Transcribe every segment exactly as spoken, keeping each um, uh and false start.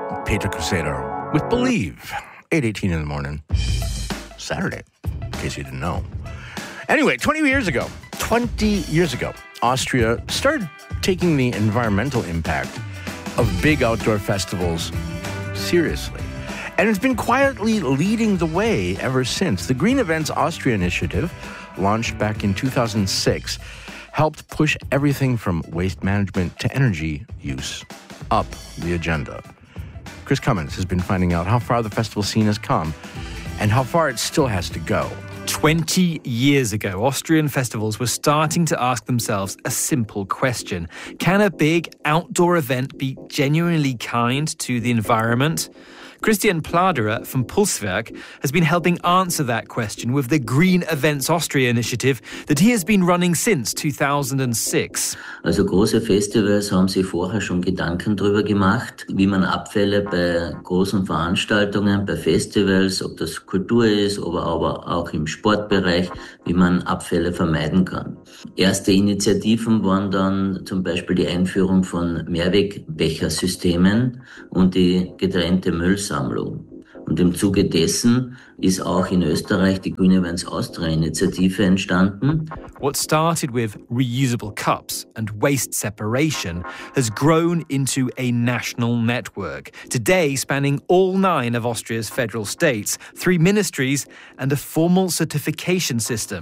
Peter Crusader with Believe. eight eighteen in the morning. Saturday, in case you didn't know. Anyway, twenty years ago, twenty years ago, Austria started taking the environmental impact of big outdoor festivals seriously. And it's been quietly leading the way ever since. The Green Events Austria initiative, launched back in two thousand six, helped push everything from waste management to energy use up the agenda. Chris Cummins has been finding out how far the festival scene has come and how far it still has to go. twenty years ago, Austrian festivals were starting to ask themselves a simple question. Can a big outdoor event be genuinely kind to the environment? Christian Pladerer from Pulswerk has been helping answer that question with the Green Events Austria initiative that he has been running since two thousand six. Also große Festivals haben sich vorher schon Gedanken darüber gemacht, wie man Abfälle bei großen Veranstaltungen, bei Festivals, ob das Kultur ist, aber, aber auch im Sportbereich, wie man Abfälle vermeiden kann. Erste Initiativen waren dann zum Beispiel die Einführung von Mehrwegbechersystemen und die getrennte Müllsammlung. Und im Zuge dessen ist auch in Österreich die Green Events Austria Initiative entstanden. What started with reusable cups and waste separation has grown into a national network, today spanning all nine of Austria's federal states, three ministries and a formal certification system.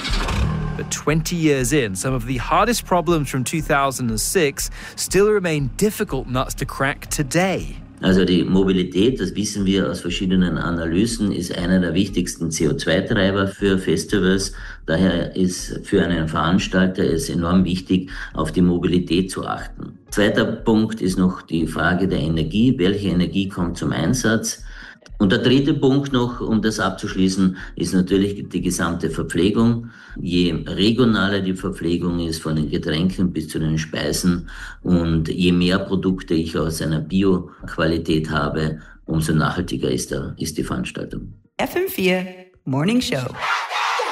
But twenty years in, some of the hardest problems from two thousand six still remain difficult nuts to crack today. Also die Mobilität, das wissen wir aus verschiedenen Analysen, ist einer der wichtigsten C O zwei Treiber für Festivals. Daher ist für einen Veranstalter es enorm wichtig, auf die Mobilität zu achten. Zweiter Punkt ist noch die Frage der Energie. Welche Energie kommt zum Einsatz? Und der dritte Punkt noch, um das abzuschließen, ist natürlich die gesamte Verpflegung. Je regionaler die Verpflegung ist, von den Getränken bis zu den Speisen, und je mehr Produkte ich aus einer Bio-Qualität habe, umso nachhaltiger ist, der, ist die Veranstaltung. F M vier Morning Show.